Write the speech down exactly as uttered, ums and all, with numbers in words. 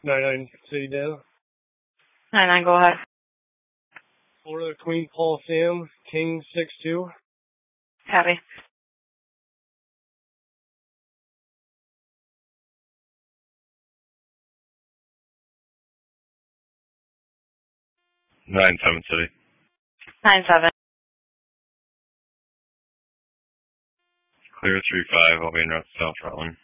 nine nine City Data. nine nine, go ahead. Florida Queen Paul Sam, King six two. Copy. nine seven City. nine seven. Clear three five, I'll be in route South Rutland.